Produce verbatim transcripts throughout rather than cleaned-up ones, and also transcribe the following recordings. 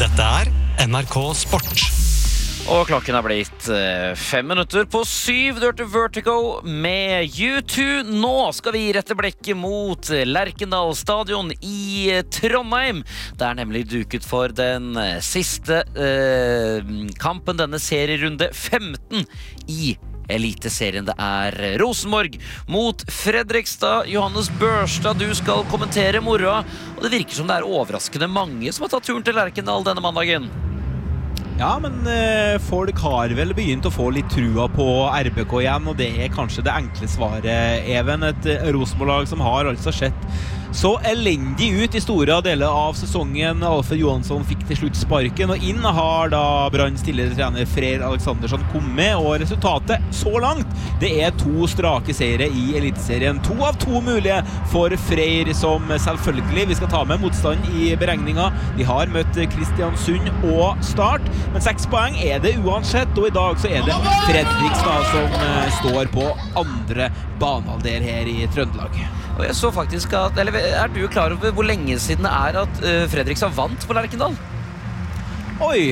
Dette er N R K Sport. Og klokken er blitt fem minutter på syv. Du hørte Vertigo med U to. Nå skal vi rette blikket mot Lerkendal stadion i Trondheim. Det er nemlig duket for den siste eh, kampen, denne serierunde femten i Eliteserien. Det er Rosenborg mot Fredrikstad. Johannes Børstad, du skal kommentere moroa. Og det virker som det er overraskende mange som har tatt turen til Lerkendal denne mandagen. Ja, men eh, folk har vel begynt å få litt trua på R B K igjen, og det er kanskje det enkle svaret, Even. Et eh, Rosenborg-lag som har altså sett så elendig ut i store deler av sesongen. Alfred Johansson fikk til slutt sparken, og inn har da Branns tidligere trener Freyr Alexandersson kommet, og resultatet så langt, det er to strake seire i Eliteserien. To av to mulige for Freyr, som selvfølgelig vi skal ta med motstand i beregninga. De har møtt Kristiansund og Start, men seks poeng er det uansett, og i dag så er det Fredrikstad som uh, står på andre banehalvdel her i Trøndelag. Og jeg så faktisk at, eller er du klar over hvor lenge siden det er at uh, Fredrikstad vant på Lerkendal? Oi,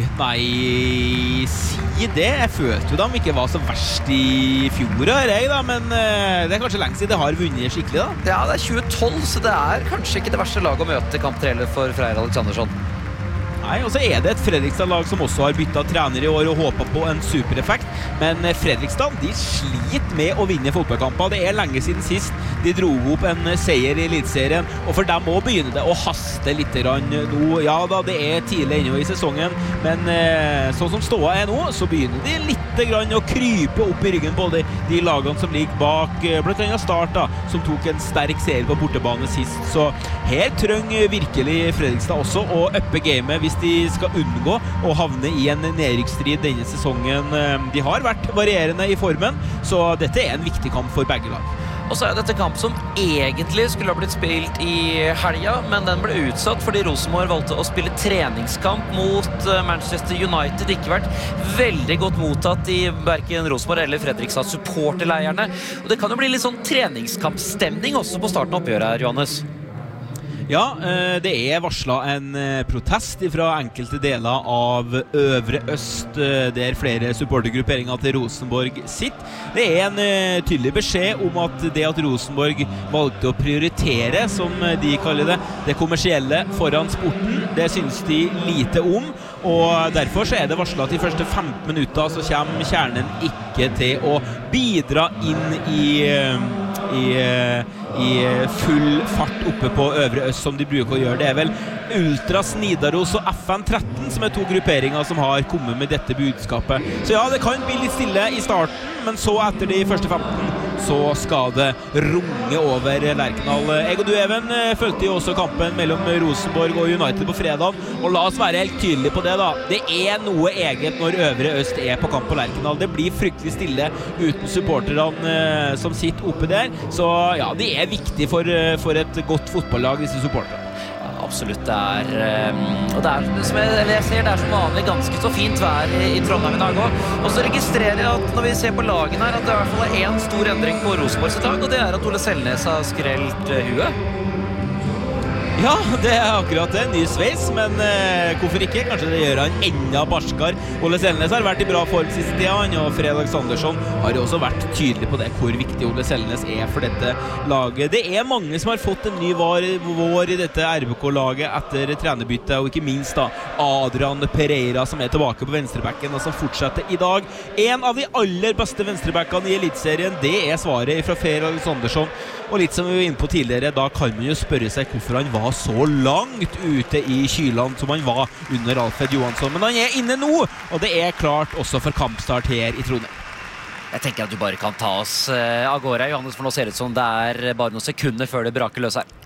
nei, si det. Jeg følte jo de ikke var så verst i fjor, jeg da, men uh, det er kanskje lenge siden de har vunnet skikkelig da. Ja, det er tjue tolv, så det er kanskje ikke det verste laget å møte kamp tre for Freyr Alexandersson. Nei, og så er det et Fredrikstad-lag som også har byttet trener i år og håpet på en supereffekt, men Fredrikstad, de sliter med å vinne fotballkamper. Det er lenge siden sist de dro opp en seier i Eliteserien, og for dem må begynne det å haste litt nå. Ja da, det er tidlig ennå i sesongen, men eh, sånn som ståa er nå, så begynner de litt grann å krype opp i ryggen på de, de lagene som ligger bak, blant annet Start da, som tok en sterk serie på bortebane sist. Så her trenger virkelig Fredrikstad også å uppe gamet hvis de skal unngå å havne i en nedrykksstrid denne sesongen. De har vært varierende i formen, så dette er en viktig kamp for begge lag. Og så er dette kamp som egentlig skulle ha blitt spilt i helga, men den ble utsatt fordi Rosenborg valgte å spille treningskamp mot Manchester United. Det har ikke vært veldig godt mottatt i hverken Rosenborg eller Fredrikstad supporterleierne. Og det kan jo bli litt sånn treningskampstemning også på starten av oppgjøret her, Johannes. Ja, det er varslet en protest fra enkelte deler av Øvre Øst, der flere supportergrupperinger til Rosenborg sitt. Det er en tydelig beskjed om at det at Rosenborg valgte å prioritere, som de kaller det, det kommersielle foran sporten, det synes de lite om, og derfor så er det varslet at de første femten minutter så kommer kjernen ikke til å bidra inn i, i, i full fart oppe på Øvre Øst som de bruker å gjøre. Det er vel Ultras Nidaros og F N tretten som er to grupperinger som har kommet med dette budskapet. Så ja, det kan bli litt stille i starten, men så etter de første femten så skal det runge over Lerkendal. Jeg og du, Even, følte jo også kampen mellom Rosenborg og United på fredag, og la oss være helt tydelige på det da. Det er noe eget når Øvre Øst er på kamp på Lerkendal. Det blir fryktelig stille uten supporterne som sitter oppe der, så ja, det er viktig for, for et godt fotballag, disse supporterne. Absolutt, det er, og det er, som jeg, eller jeg ser, det er som vanlig ganske så fint vær i, i Trondheim i dag også. Og så registrerer jeg at når vi ser på lagen her, at det i hvert fall er en stor endring på Rosenborgs lag, og det er at Ole Selnes har skrelt huet. Ja, det er akkurat det, ny sveis, men eh, hvorfor ikke? Kanskje det gjør han enda barskere. Ole Selnes har vært i bra form siste tida, han, og Freyr Alexandersson har jo også vært tydelig på det, hvor viktig Ole Selnes er for dette laget. Det er mange som har fått en ny vår, vår i dette R B K-laget etter trenerbyttet, og ikke minst da Adrian Pereira som er tilbake på venstrebacken og som fortsetter i dag. En av de aller beste venstrebackene i Eliteserien, det er svaret fra Freyr Alexandersson. Og litt som vi var inne på tidligere, da kan man jo spørre seg hvorfor han var så langt ute i Kyland som han var under Alfred Johansson. Men han er inne nå, og det er klart også for kampstart her i Trondheim. Jeg tenker at du bare kan ta oss uh, av gårde, Johannes, for nå ser det ut som det er bare noen sekunder før det braker løs her.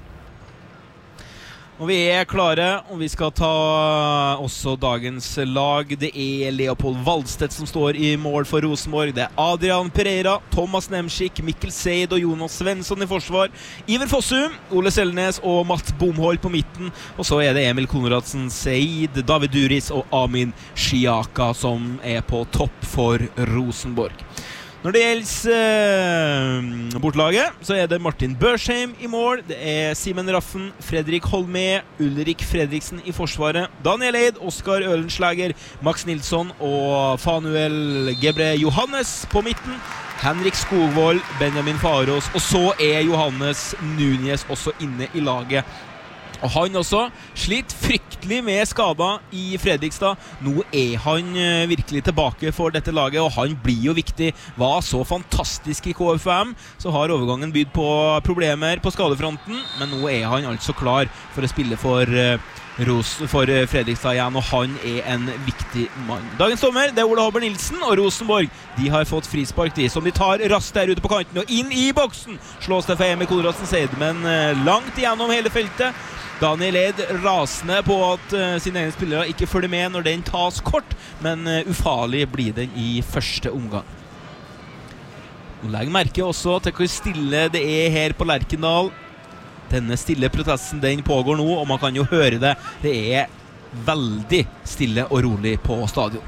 Og vi er klare, og vi skal ta også dagens lag. Det er Leopold Waldstedt som står i mål for Rosenborg. Det er Adrian Pereira, Thomas Nemschik, Mikkel Seid og Jonas Svensson i forsvar. Iver Fossum, Ole Selnes og Mats Bomholt på midten. Og så er det Emil Konradsen, Seid, David Duris og Amin Shiaka som er på topp for Rosenborg. Når det gjelder eh, bortlaget, så er det Martin Børsheim i mål, det er Simen Raffen, Fredrik Holmé, Ulrik Fredriksen i forsvaret, Daniel Eid, Oskar Ølenslager, Max Nilsson og Fanuel Gebre Johannes på midten, Henrik Skogvold, Benjamin Faros, og så er Johannes Núñez også inne i laget. Og han også slitt fryktelig med skader i Fredrikstad. Nå er han virkelig tilbake for dette laget, og han blir jo viktig. Var så fantastisk i K F M, så har overgangen bydd på problemer på skadefronten, men nå er han altså klar for å spille for, uh, Ros for Fredrikstad igjen, og han er en viktig mann. Dagens dommer, det er Ole Håber Nilsen, og Rosenborg, de har fått frispark, de, som de tar raskt der ute på kanten, og inn i boksen slås det for Emil Konradsen Seid, men uh, langt igjennom hele feltet. Daniel Eid rasende på at uh, sine egne spillere ikke følger med når den tas kort, men uh, ufarlig blir den i første omgang. Og legg merke også til hvor stille det er her på Lerkendal. Denne stille protesten, den pågår nå, og man kan jo høre det. Det er veldig stille og rolig på stadion.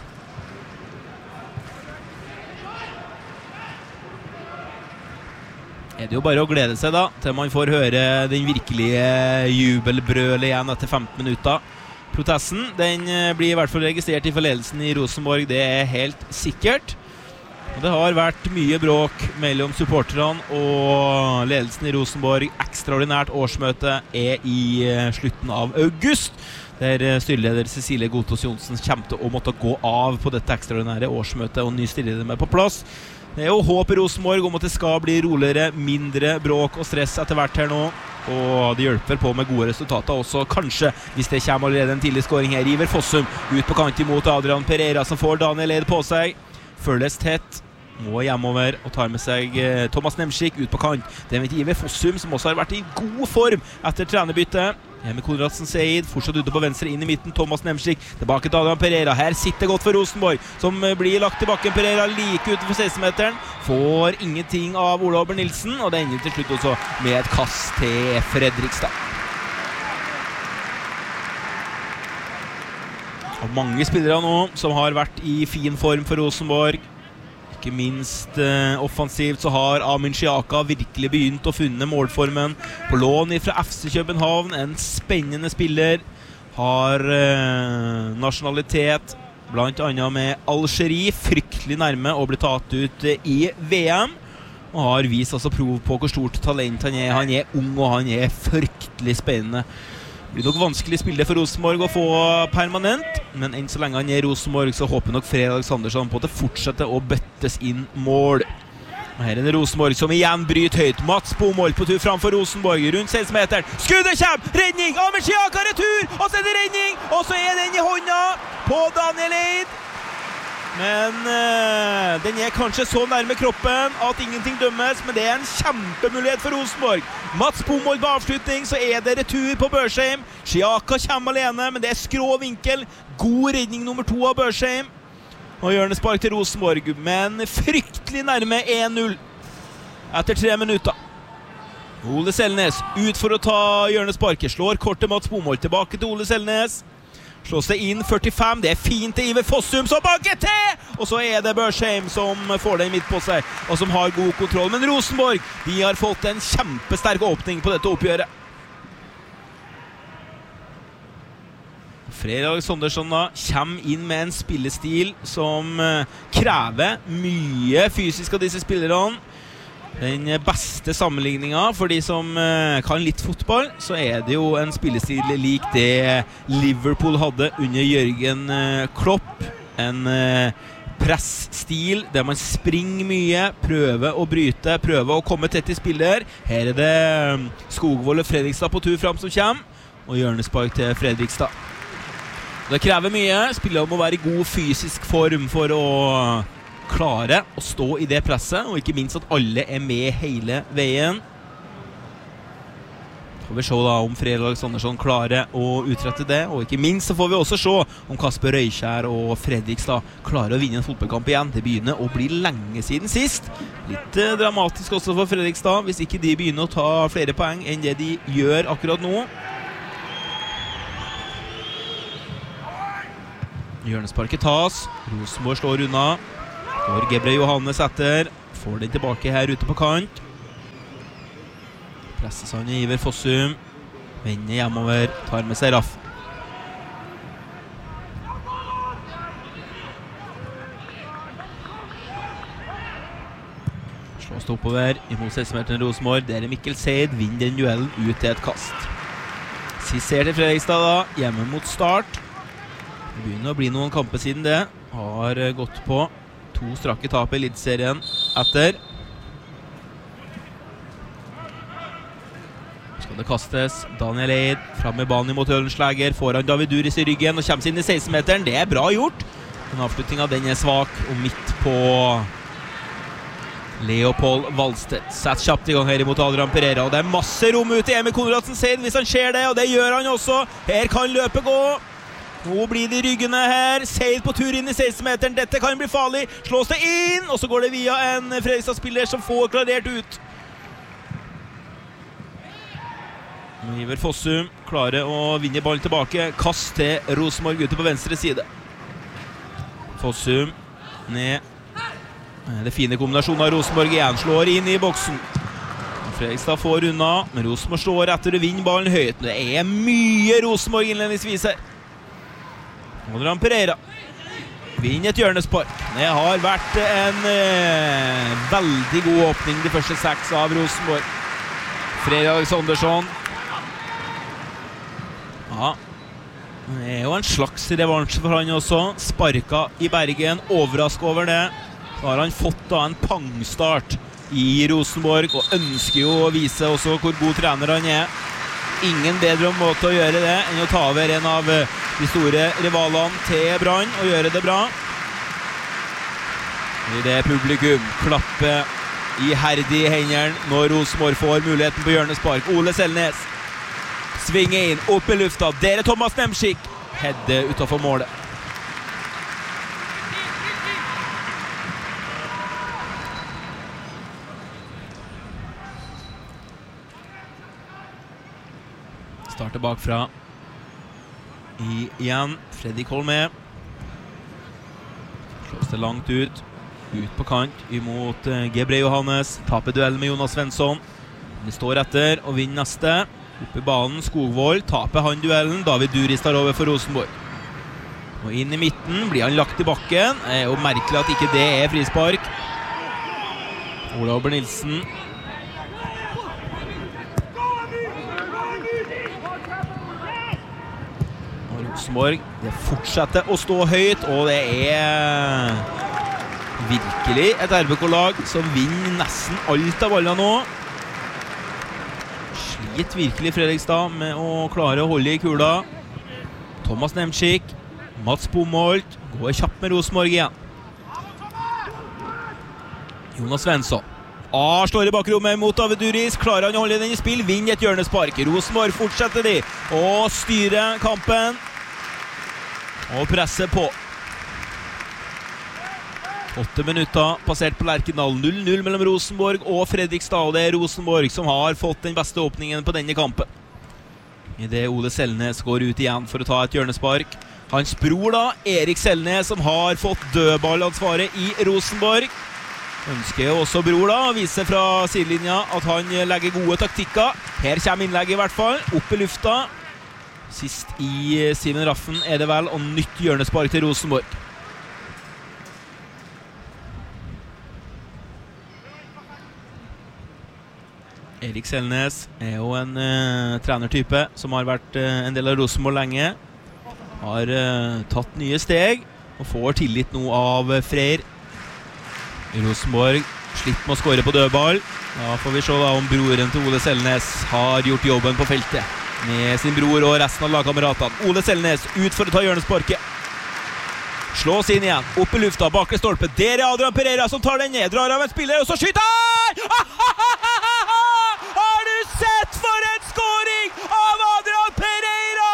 Er det jo bare å glede seg da, til man får høre den virkelige jubelbrølet igjen etter femten minutter. Protesten, den blir i hvert fall registrert i forledelsen i Rosenborg, det er helt sikkert. Og det har vært mye bråk mellom supporterne og ledelsen i Rosenborg. Ekstraordinært årsmøte er i slutten av august, der styreleder Cecilie Gotos Johnsen kommer til å måtte gå av på dette ekstraordinære årsmøtet, og ny styreleder er på plass. Det er jo håp i Rosenborg om at det skal bli roligere, mindre bråk og stress etter hvert her nå, og det hjelper på med gode resultater også, kanskje, hvis det kommer allerede en tidlig scoring her. Iver Fossum ut på kant imot Adrian Pereira, som får Daniel Eid på seg. Følges tett, må hjemover og tar med seg eh, Thomas Nemsik ut på kant. Det er Iver Fossum, som også har vært i god form etter trenerbyttet. Emil Konradsen Seid, fortsatt ute på venstre, inn i midten, Thomas Nemsik, tilbake til Adrian Pereira. Her sitter godt for Rosenborg, som blir lagt til bakken. Pereira like utenfor seksten-meteren, får ingenting av Ole Håber Nilsen, og det ender til slutt også med et kast til Fredrikstad. Og mange spillere nå som har vært i fin form for Rosenborg. Ikke minst eh, offensivt så har Amin Xiaka virkelig begynt å funne målformen på lån fra F C København. En spennende spiller, har eh, nasjonalitet blant annet med Algerie, fryktelig nærme å bli tatt ut eh, i V M, og har vist altså prov på hvor stort talent han er. Han er ung, og han er fryktelig spennende. Det blir nok vanskelig spille for Rosenborg å få permanent, men enn så lenge han er i Rosenborg, så håper nok Fred Alexandersson på at det fortsetter å bøttes inn mål. Og her er det Rosenborg som igjen bryter høyt. Mats Bomål på tur framfor Rosenborg, rundt seksten-meteren. Skuddet kommer! Redning! Amin Xiaka retur! Og så er det redning! Og så er den i hånda på Daniel Eid. Men øh, den er kanskje så nærme kroppen at ingenting dømmes, men det er en kjempemulighet for Rosenborg. Mats Bomål på avslutning, så er det retur på Børsheim. Xiaka kommer alene, men det er skrå vinkel. God redning nummer to av Børsheim. Og hjørnespark til Rosenborg, men fryktelig nærme én null etter tre minutter. Ole Selnes ut for å ta hjørnesparket, slår kort til Mats Bomål, tilbake til Ole Selnes. Slås det inn førtifem, det er fint til Iver Fossum, så banker til! Og så er det Børsheim som får den midt på seg, og som har god kontroll. Men Rosenborg, de har fått en kjempesterk åpning på dette oppgjøret. Fred Alexandersson da kommer inn med en spillestil som krever mye fysisk av disse spillerne. Den beste sammenligningen for de som kan litt fotball, så er det jo en spillestil lik det Liverpool hadde under Jørgen Klopp. En pressstil der man springer mye, prøver å bryte, prøver å komme tett i spiller. Her er det Skogvold og Fredrikstad på tur fram som kommer, og hjørnespark til Fredrikstad. Det krever mye, spillere må være i god fysisk form for å klare å stå i det presset, og ikke minst at alle er med hele veien. Får vi se da om Fred Alexandersson klarer å utrette det, og ikke minst så får vi også se om Kasper Røykjær og Fredrikstad klarer å vinne en fotballkamp igjen. Det begynner å bli lenge siden sist. Litt eh, dramatisk også for Fredrikstad, hvis ikke de begynner å ta flere poeng enn det de gjør akkurat nå. Hjørnesparket tas, Rosenborg slår unna. Går Gebre Johannes etter, får den tilbake her ute på kant. Presses han i Iver Fossum. Vender hjemover, tar med seg Raff. Slås det oppover imot seksten-meteren Rosenborg. Der er Mikkel Seid, vinner den duellen ut til et kast. Sist ser til Fredrikstad da, hjemme mot Start. Det begynner å bli noen kamper siden det. Har gått på to strakke tap i eliteserien etter. Skal det kastes. Daniel Eid fram i banen mot Ølenslæger. Får han David Duris i ryggen og kommer seg inn i seksten-meteren. Det er bra gjort. Den avslutningen den er svak og midt på Leopold Valstedt. Sett kjapt i gang her imot Adrian Pereira. Og det er masse rom ut i Emil Konradsen Seid hvis han ser det, og det gjør han også. Her kan løpet gå. Nå blir det ryggene her. Seid på tur inn i seksten-meteren. Dette kan bli farlig. Slås det inn, og så går det via en Fredrikstad-spiller som får klarert ut. Iver Fossum klarer å vinne ballen tilbake. Kast til Rosenborg ute på venstre side. Fossum ned. Det fine kombinasjonen av Rosenborg igjen. Slår inn i boksen. Fredrikstad får unna, men Rosenborg slår etter å vinne ballen høyt. Det er mye Rosenborg innledningsvis her. Adrian Pereira vinner et hjørnespark. Det har vært en eh, veldig god åpning de første seks av Rosenborg. Fredrik Alexandersson. Ja, det er jo en slags revansje for han også. Sparka i Bergen, overrask over det. Da har han fått da en pangstart i Rosenborg, og ønsker jo å vise også hvor god trener han er. Ingen bedre måte å gjøre det enn å ta over en av de store rivalene til Brann og gjøre det bra. I det publikum klapper iherdig i hendene når Rosenborg får muligheten på hjørnespark. Ole Selnes svinger inn, opp i lufta. Der er Thomas Nemskik. Hedde utenfor målet. Starter bakfra. I igjen. Fredrik Holme. Slås det langt ut. Ut på kant imot Gebre Johannes. Taper duellen med Jonas Svensson. De står etter og vinner neste. Oppe i banen, Skogvold. Taper han duellen. David Duris tar over for Rosenborg. Og inn i midten blir han lagt i bakken. Det er jo merkelig at ikke det er frispark. Ola Ober-Nilsen. Rosenborg, det fortsetter å stå høyt, og det er virkelig et R B K-lag som vinner nesten alt av ballene nå. Slit virkelig Fredrikstad med å klare å holde i kula. Thomas Nemskik, Mats Bomholt, går kjapt med Rosenborg igjen. Jonas Svensson. A slår i bakrommet mot David Duris, klarer han å holde den i spill, vinner et hjørnespark. Rosenborg fortsetter de og styrer kampen. Og presser på. Åtte minutter passert på Lerkendal. null null mellom Rosenborg og Fredrikstad. Og det er Rosenborg som har fått den beste åpningen på denne kampen. I det Ole Selnes går ut igjen for å ta et hjørnespark. Hans bror da, Erik Selnes, som har fått dødballansvaret i Rosenborg. Ønsker også bror da å vise fra sidelinja at han legger gode taktikker. Her kommer innlegget i hvert fall. Opp i lufta. Sist i Simen Raffen er det vel, og nytt hjørnespark til Rosenborg. Erik Selnes er jo en uh, trenertype som har vært uh, en del av Rosenborg lenge. Har uh, tatt nye steg og får tillit nå av uh, Freyr. Rosenborg slipper med å skåre på dødball. Da får vi se da om broren til Ole Selnes har gjort jobben på feltet med sin bror og resten av lagkameratene. Ole Selnes ut for å ta hjørnesparket. Slås inn igjen, opp i lufta, bakre stolpe. Der er Adrian Pereira som tar den ned, drar av en spiller, og så skyter! Har du sett for en skåring av Adrian Pereira?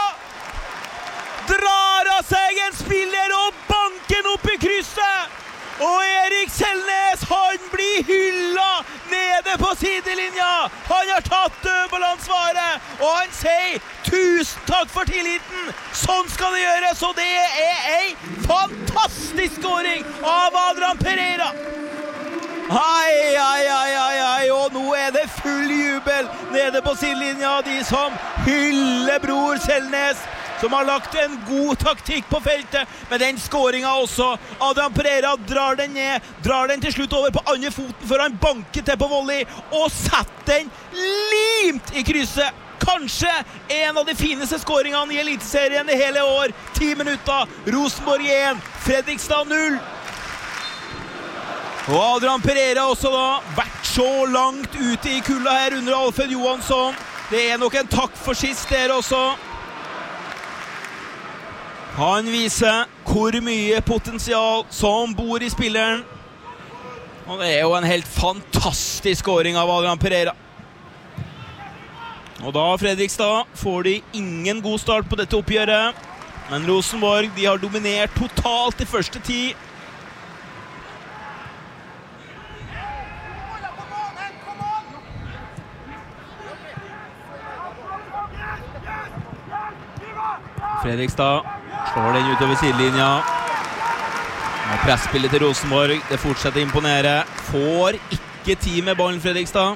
Drar av seg en spiller og banken opp i krysset. Og Erik Selnes, han blir hylla nede på sidelinja. Han har tatt dødballansvaret, og han sier tusen takk for tilliten. Sånn skal det gjøres, og det er en fantastisk skåring av Adrian Pereira. Ai, ai, ai, ai, ai, og nå er det full jubel nede på sidelinja, de som hyller Bror Selnes, som har lagt en god taktikk på feltet, med den skåringen også. Adrian Pereira drar den ned, drar den til slutt over på andre foten, før han banker til på volley, og setter den limt i krysset. Kanskje en av de fineste skåringene i Eliteserien i hele år. Ti minutter, Rosenborg én, Fredrikstad null. Og Adrian Pereira også da, vært så langt ute i kulda her under Alfred Johansson. Det er nok en takk for sist der også. Han viser hvor mye potensial som bor i spilleren. Og det er jo en helt fantastisk skåring av Adrian Pereira. Og da Fredrikstad får de ingen god start på dette oppgjøret. Men Rosenborg, de har dominert totalt i første ti. Fredrikstad slår den utover sidelinja. Og pressspillet til Rosenborg, det fortsetter å imponere. Får ikke tid med ballen, Fredrikstad.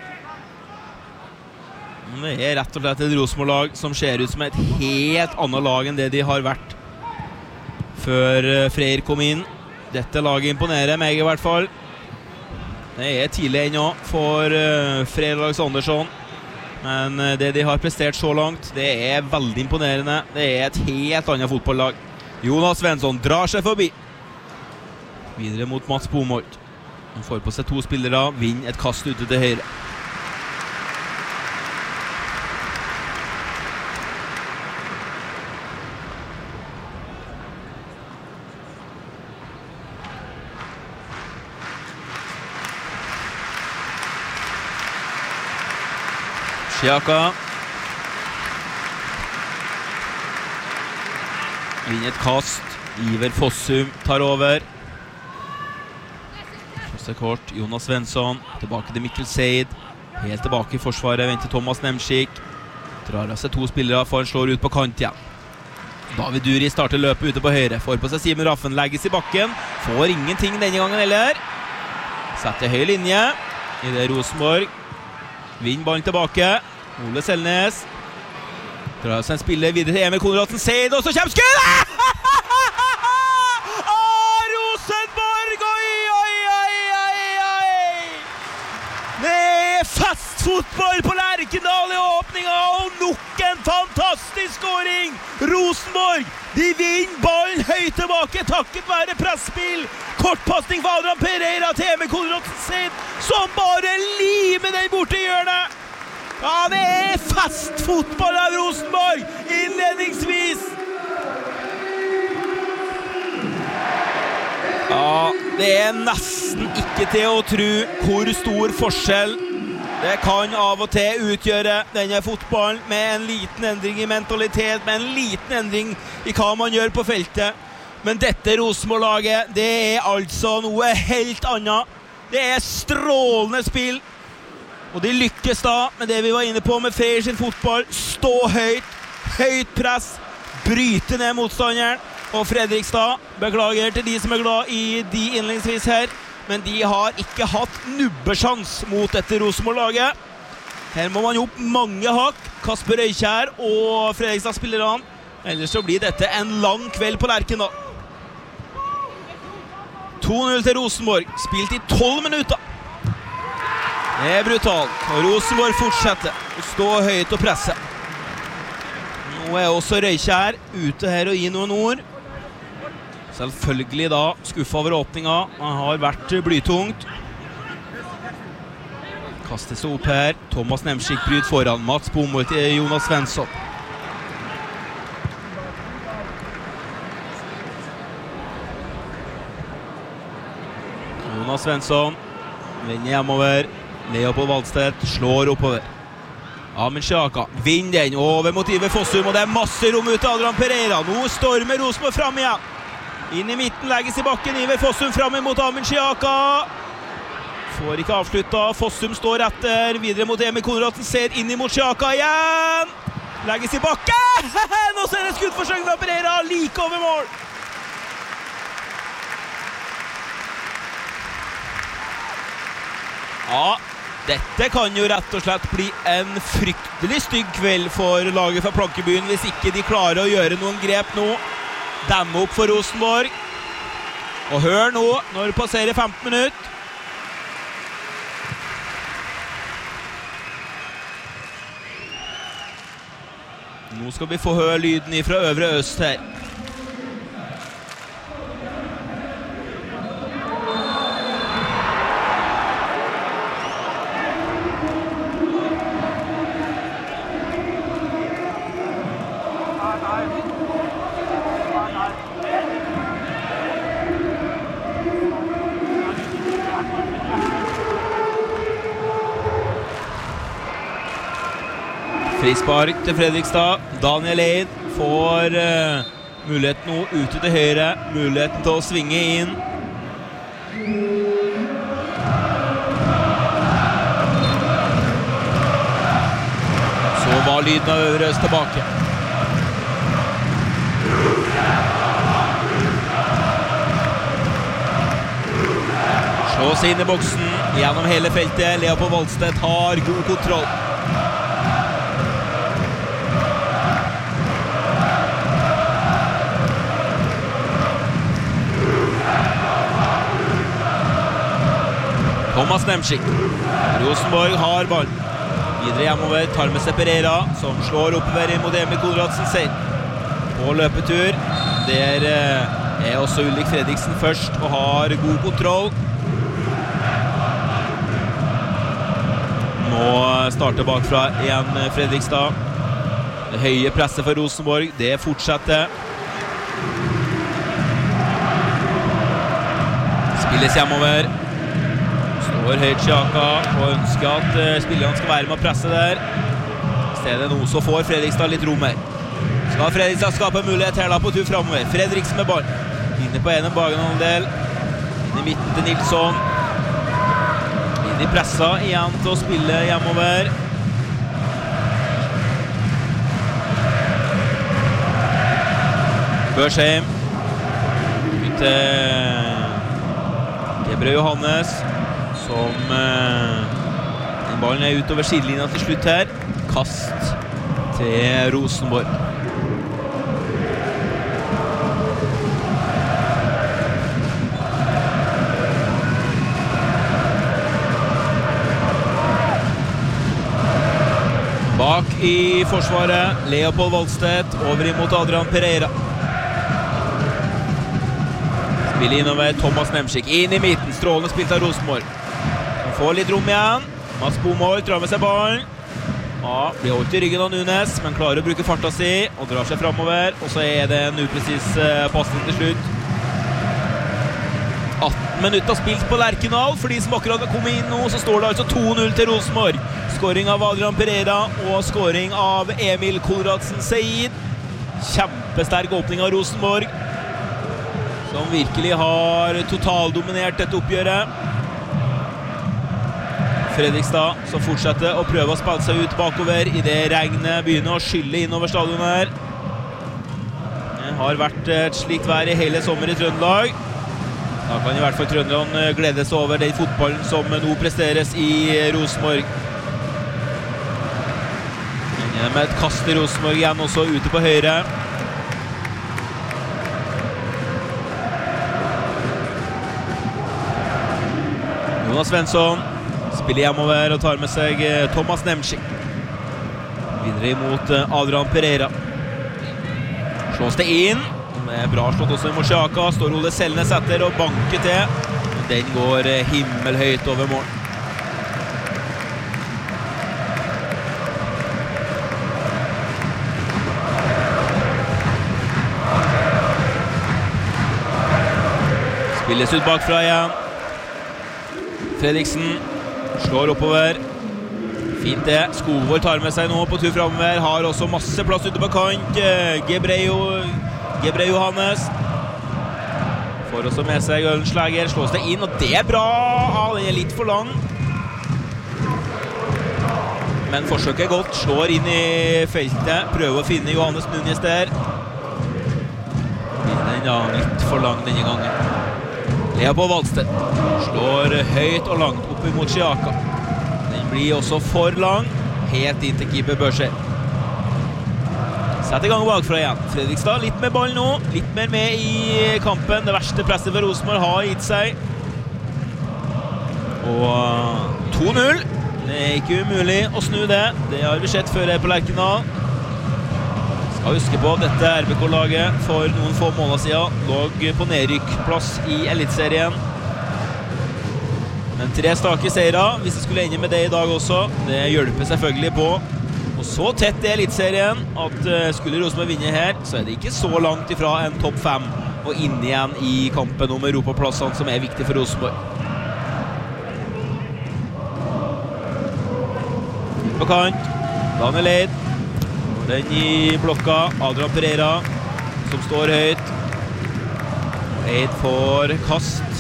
Det er rett og slett et Rosenborg-lag som ser ut som et helt annet lag enn det de har vært før Freyr kom inn. Dette laget imponerer meg i hvert fall. Det er tidlig ennå for Freyr Alexandersson. Men det de har prestert så langt, det er veldig imponerende. Det er et helt annet fotballag. Jonas Svensson drar seg forbi. Videre mot Mats Bomolt. Han får på seg to spillere, vinner et kast ute til høyre. Sjaka vinner et kast. Iver Fossum tar over. Første kort, Jonas Svensson tilbake til Mikkel Seid. Helt tilbake i forsvaret, venter Thomas Nemskik. Drar av seg to spillere for han slår ut på kant igjen. David Duri starter løpet ute på høyre. Får på seg Simen Raffen, legges i bakken. Får ingenting denne gangen heller. Setter høy linje i det Rosenborg. Vinner ballen tilbake. Ole Selnes drar seg en spiller videre til Emil Konradsen Seid, og så kommer skudd! Ah, Rosenborg! Oi, oi, oi, oi, oi! Det er fast fotball på Lerkendal i åpninga, og nok en fantastisk skåring! Rosenborg, de vinner ballen høyt tilbake, takket være presspill. Kortpassning for Adrian Pereira til Emil Konradsen Seid, som bare limer den borte i hjørnet. Ja, det er fast fotball av Rosenborg, innledningsvis. Ja, det er nesten ikke til å tro hvor stor forskjell det kan av og til utgjøre denne fotballen, med en liten endring i mentalitet, med en liten endring i hva man gjør på feltet. Men dette Rosenborg-laget, det er altså noe helt annet. Det er strålende spill. Og de lykkes da med det vi var inne på med Freyr sin fotball. Stå høyt, høyt press, bryte ned motstanderen. Og Fredrikstad, beklager til de som er glad i de innledningsvis her, men de har ikke hatt nubbesjans mot dette Rosenborg-laget. Her må man jo opp mange hakk, Kasper Øykjær og Fredrikstad-spillerne. Ellers så blir dette en lang kveld på Lerkendal. to null til Rosenborg, spilt i tolv minutter. Det er brutalt, og Rosenborg fortsetter å stå høyt og presse. Nå er også Røykjær ute her og gi noen ord. Selvfølgelig da skuffet over åpninga. Han har vært blytungt. Kastet seg opp her. Thomas Nemskik bryter foran. Mats Bomolt til Jonas Svensson. Jonas Svensson vinner hjemover. Leopold Waldstedt slår oppover. Amin Sjaka vinner den over mot Iver Fossum, og det er masse rom ut av Adrian Pereira. Nå stormer Rosenborg fram igjen. Inn i midten, legges i bakken. Iver Fossum fram mot Amin Sjaka. Får ikke avslutta. Fossum står etter. Videre mot Emil Konradsen Seid, inn mot Sjaka igjen. Legges i bakken. Nå ser det skuddforsøk fra Pereira, like over mål. Ja, dette kan jo rett og slett bli en fryktelig stygg kveld for laget fra Plankebyen hvis ikke de klarer å gjøre noen grep nå. Demme opp for Rosenborg. Og hør nå når det passerer femten minutter. Nå skal vi få høre lyden fra Øvre Øst her. Frispark til Fredrikstad. Daniel Eid får uh, muligheten nå ute til høyre. Muligheten til å svinge inn. Så var lyden av Øvre Øst tilbake. Slås inn i boksen gjennom hele feltet. Leopold Valstedt har god kontroll. Thomas Nemchik. Rosenborg har ball. Videre hjemover, tar med seg Pereira, som slår oppover mot Emil Konradsen selv. På løpetur. Der er også Ulrik Fredriksen først og har god kontroll. Nå starter bakfra igjen Fredrikstad. Det høye presset for Rosenborg, det fortsetter. Spilles hjemover. Står høyt Sjaka og ønsker at uh, spillerne skal være med å presse der. I stedet nå så får Fredrikstad litt rom her. Skal Fredrikstad skape mulighet her da på tur fremover. Fredriksen med ball. Inne på ene bagenhalvdel. Inn i midten til Nilsson. Inn i pressa igjen til å spille hjemover. Børsheim. Ut til Gebre Johannes. Som eh, den ballen er utover sidelinjen til slutt her. Kast til Rosenborg. Bak i forsvaret, Leopold Valstedt over imot Adrian Pereira. Spiller innover Thomas Nemchik. Inn i midten, strålende spilt av Rosenborg. Han får litt rom igjen. Mats Bomål drar med seg ballen. Ja, blir holdt i ryggen av Nunes, men klarer å bruke farta si og drar seg fremover. Og så er det en upresis uh, passning til slutt. atten minutter spilt på Lerkendal. For de som akkurat har kommet inn nå, så står det altså to null til Rosenborg. Skåring av Adrian Pereira og skåring av Emil Konradsen Seid. Kjempesterk åpning av Rosenborg, som virkelig har totaldominert dette oppgjøret. Fredrikstad som fortsetter å prøve å spille seg ut bakover i det regnet begynner å skylle innover stadion her. Det har vært et slikt vær i hele sommer i Trøndelag. Da kan i hvert fall Trønderne glede seg over den fotballen som nå presteres i Rosenborg. Med et kast i Rosenborg igjen også ute på høyre. Jonas Svensson spiller hjemover og tar med seg Thomas Nemchik. Videre imot Adrian Pereira. Slås det inn. Det er bra slått også mot Sjaka. Står Ole Selnes etter og banker til. Den går himmelhøyt over mål. Spilles ut bakfra igjen. Fredriksen slår oppover. Fint det. Skogvold tar med seg nå på tur fremover. Har også masse plass ute på kant. Gebre Johannes får også med seg Ølenslæger. Slås det inn, og det er bra. Ja, den er litt for lang. Men forsøket er godt. Slår inn i feltet. Prøver å finne Johannes Nunes der. Den ja, litt for lang denne gangen. Det er på Valstedt. Slår høyt og langt opp imot Xiaka. Den blir også for lang, helt inn til keeper Børse. Sett i gang bakfra igjen. Fredrikstad litt med ball nå, litt mer med i kampen. Det verste presset for Rosenborg har gitt seg. Og to null. Det er ikke umulig å snu det. Det har vi sett før her på Lerkendal. Skal huske på at dette R B K-laget for noen få måneder siden lå på nedrykkplass i Elitserien. Men tre stake seire, hvis det skulle ende med det i dag også, det hjelper selvfølgelig på. Og så tett i Elitserien at skulle Rosenborg vinne her, så er det ikke så langt ifra en topp fem og inn igjen i kampen om Europaplassene som er viktig for Rosenborg. På kant, Daniel Eid. Den i blokka, Adrian Pereira, som står høyt. Eid får kast.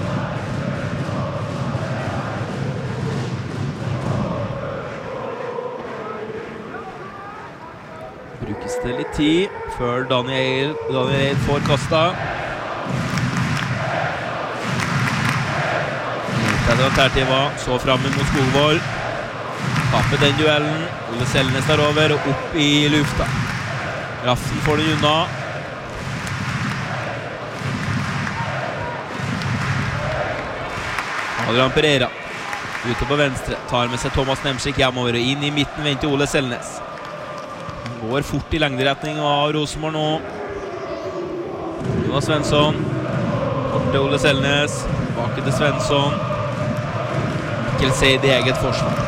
Brukes det litt tid før Daniel, Daniel Eid får kastet. Etter alternativa, så frem mot Skogvold. Taper den duellen. Ole Selnes der over og opp i lufta. Raffen får den unna. Adrian Pereira ute på venstre. Tar med seg Thomas Nemsik hjemover og inn i midten venter Ole Selnes. Går fort i lengderetning av Rosenborg nå. Jonas Svensson. Bort til Ole Selnes. Bak til Svensson. Mikkel Seid i eget forsvar.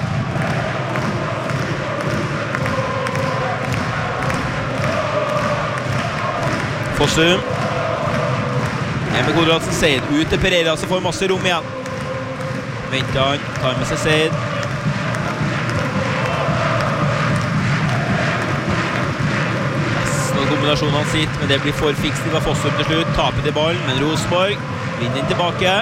Fossum. Emil Konradsen Seid ut til Pereira, så får masse rom igjen. Venter han, tar med seg Seid. Nesten kombinasjonene sitt, men det blir for fikst til Fossum til slutt. Taper til ballen, men Rosenborg vinner den tilbake.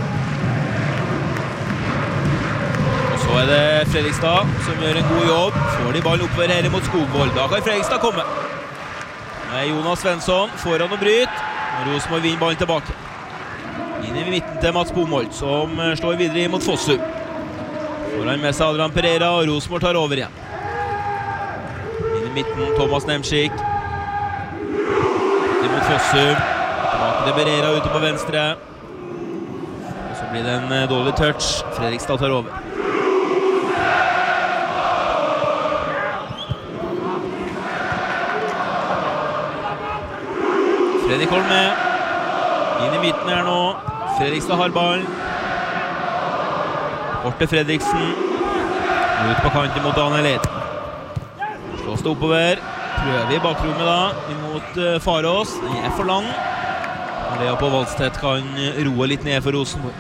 Og så er det Fredrikstad som gjør en god jobb. Får de ballen oppover her mot Skogvold. Da kan Fredrikstad komme. Jonas Svensson foran og bryt. Rosenborg vinner ballen tilbake. Inn i midten til Mats Bomholt, som slår videre mot Fossum. Foran med seg Adrian Pereira, og Rosenborg tar over igjen. Inn i midten, Thomas Nemsik. Inn mot Fossum. Tilbake til Pereira ute på venstre. Og så blir det en dårlig touch. Fredrikstad tar over. Fredrik Holme inn i midten her nå. Fredrikstad har ballen. Bort til Fredriksen. Ut på kanten mot Daniel Eid. Slås det oppover. Prøver i bakrommet da, imot uh, Farås. Den er for lang. Og Lea på Valstedt kan roe litt ned for Rosenborg.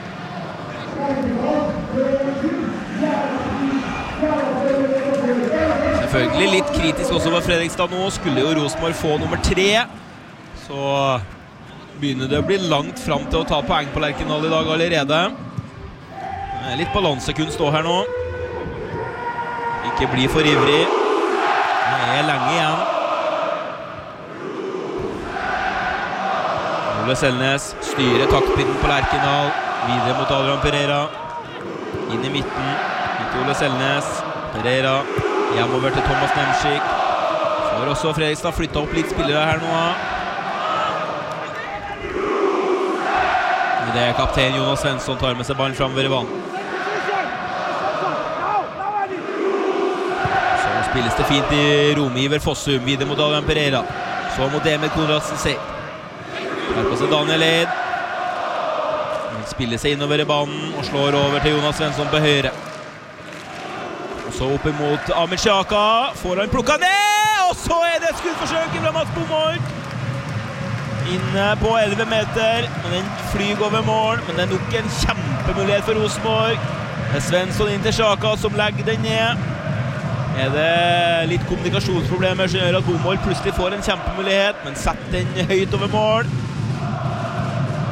Selvfølgelig litt kritisk også for Fredrikstad nå. Skulle jo Rosenborg få nummer tre, så begynner det å bli langt fram til å ta poeng på Lerkendal i dag allerede. Litt balansekunst stå her nå. Ikke bli for ivrig. Det er lenge igjen. Ole Selnes styrer taktpinnen på Lerkendal. Videre mot Adrian Pereira. Inn i midten. Inn til Ole Selnes. Pereira. Hjemover til Thomas Nemsik. Får også Fredrikstad flyttet opp litt spillere her nå. Det er kaptein Jonas Svensson tar med seg ballen fremover i banen. Så spilles det fint i romgiver Fossum. Videre mot Adrian Pereira. Så mot Emil Konradsen Seid. Her på seg Daniel Eid. Han spiller seg innover i banen og slår over til Jonas Svensson på høyre. Og så opp imot Amir Xiaka. Får han plukket ned, og så er det skuddforsøk fra Mats Bomholt. Inne på elleve meter, men den flyg over mål, men det er nok en kjempemulighet for Rosenborg. Det er Svensson inn til Xiaka som legger den ned. Er det litt kommunikasjonsproblemer som gjør at Bomholt plutselig får en kjempemulighet, men setter den høyt over mål.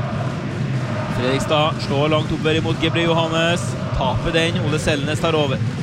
Fredrikstad slår langt oppover imot Gebre Johannes, taper den, Ole Selnes tar over.